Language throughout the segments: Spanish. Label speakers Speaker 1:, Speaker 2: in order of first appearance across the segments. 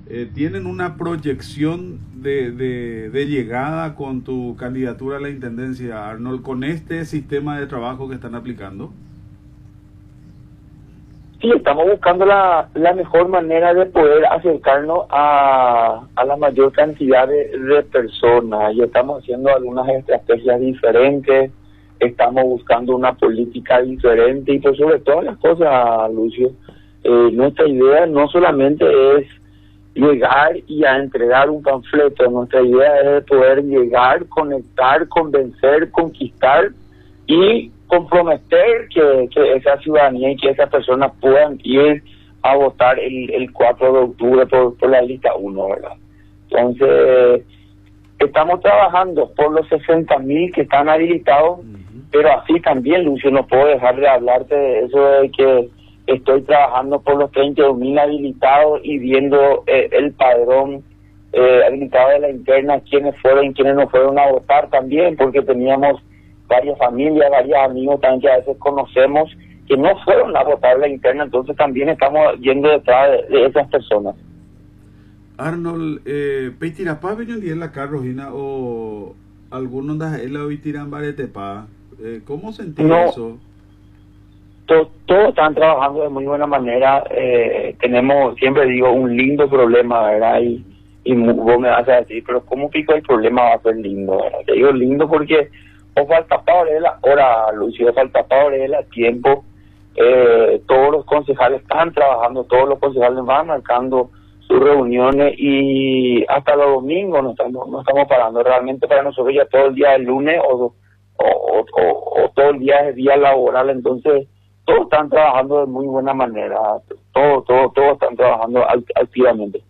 Speaker 1: ¿tienen una proyección de llegada con tu candidatura a la intendencia, Arnold, con este sistema de trabajo que están aplicando?
Speaker 2: Sí, estamos buscando la mejor manera de poder acercarnos a la mayor cantidad de personas, y estamos haciendo algunas estrategias diferentes, estamos buscando una política diferente, y por sobre todas las cosas, Lucio, nuestra idea no solamente es llegar y a entregar un panfleto. Nuestra idea es poder llegar, conectar, convencer, conquistar y comprometer que esa ciudadanía y que esas personas puedan ir a votar el 4 de octubre por la lista 1, ¿verdad? Entonces, estamos trabajando por los 60.000 que están habilitados, pero así también, Lucio, no puedo dejar de hablarte de eso, de que estoy trabajando por los 32.000 habilitados y viendo el padrón habilitado de la interna, quiénes fueron y quiénes no fueron a votar también, porque teníamos varias familias, varios amigos también que a veces conocemos que no fueron a votar la interna, entonces también estamos yendo detrás de esas personas.
Speaker 1: Arnold, Peitirapá venía en la Rojina o algunos de él hoy tiran baretepa. ¿Cómo sentí eso?
Speaker 2: Todos están trabajando de muy buena manera. Tenemos, siempre digo, un lindo problema, ¿verdad? Y vos me vas a decir, pero ¿cómo pico el problema va a ser lindo, ¿verdad? Te digo lindo porque o falta Paorela, ahora Lucio, falta Paorela, tiempo. Todos los concejales están trabajando, todos los concejales van marcando sus reuniones y hasta los domingos no estamos parando. Realmente para nosotros ya todo el día es lunes o todo el día es día laboral, entonces todos están trabajando de muy buena manera, todos están trabajando activamente.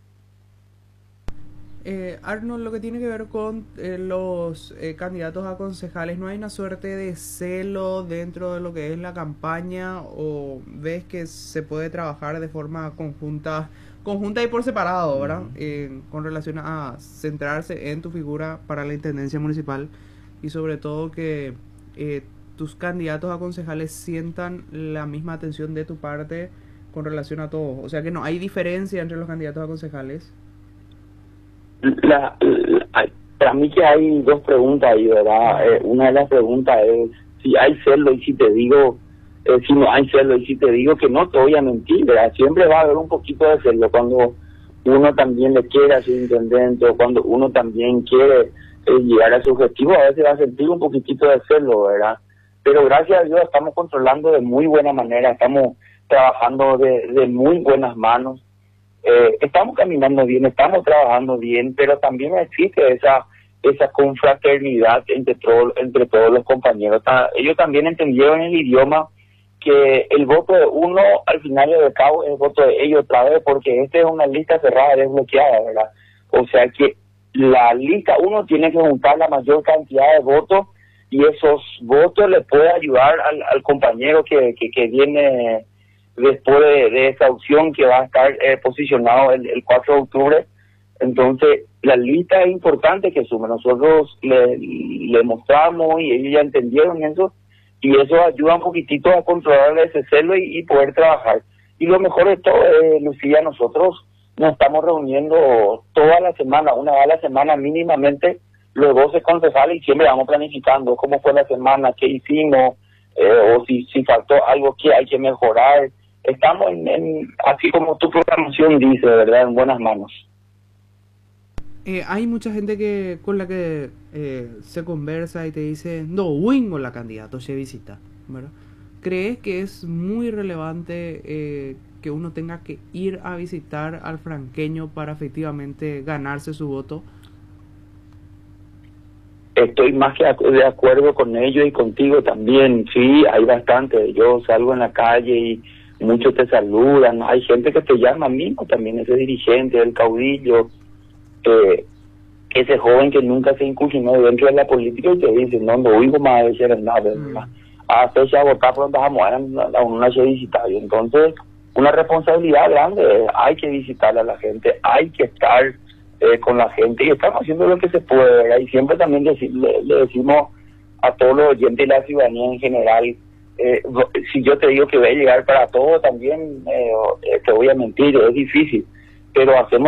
Speaker 3: Arnold, lo que tiene que ver con los candidatos a concejales, ¿no hay una suerte de celo dentro de lo que es la campaña o ves que se puede trabajar de forma conjunta y por separado, ¿verdad? Con relación a centrarse en tu figura para la intendencia municipal y sobre todo que tus candidatos a concejales sientan la misma atención de tu parte con relación a todo, o sea que no hay diferencia entre los candidatos a concejales.
Speaker 2: Para mí que hay dos preguntas ahí, ¿verdad? Una de las preguntas es si hay celo y si te digo, si no hay celo y si te digo que no te voy a mentir, ¿verdad? Siempre va a haber un poquito de celo cuando uno también le quiere a su intendente o cuando uno también quiere llegar a su objetivo, a veces va a sentir un poquitito de celo, ¿verdad? Pero gracias a Dios estamos controlando de muy buena manera, estamos trabajando de muy buenas manos. Estamos caminando bien, estamos trabajando bien, pero también existe esa confraternidad entre todos los compañeros. Ellos también entendieron el idioma que el voto de uno al final y al cabo es el voto de ellos otra vez, porque esta es una lista cerrada, desbloqueada, ¿verdad? O sea que la lista uno tiene que juntar la mayor cantidad de votos y esos votos le puede ayudar al compañero que viene después de esa opción que va a estar posicionado el 4 de octubre. Entonces, la lista es importante que sume. Nosotros le mostramos y ellos ya entendieron eso, y eso ayuda un poquitito a controlar ese celo y poder trabajar. Y lo mejor de todo, Lucía, nosotros nos estamos reuniendo toda la semana, una vez a la semana mínimamente, los 12 concejales, y siempre vamos planificando cómo fue la semana, qué hicimos, o si faltó algo que hay que mejorar. Estamos así como tu programación dice, ¿verdad?, en buenas manos.
Speaker 3: Hay mucha gente con la que se conversa y te dice, no, wingo la candidato se visita, ¿verdad? ¿Crees que es muy relevante que uno tenga que ir a visitar al franqueño para efectivamente ganarse su voto?
Speaker 2: Estoy más que de acuerdo con ellos y contigo también. Sí, hay bastante. Yo salgo en la calle y muchos te saludan. Hay gente que te llama mismo también, ese dirigente, el caudillo, ese joven que nunca se incursionó dentro de la política y te dice, no oigo más de decir nada, a fecha votar por donde vamos a una visitario. Entonces, una responsabilidad grande, hay que visitar a la gente, hay que estar con la gente, y estamos haciendo lo que se puede, ¿verdad? Y siempre también le decimos a todos los oyentes y la ciudadanía en general, si yo te digo que voy a llegar para todo, también te voy a mentir, es difícil, pero hacemos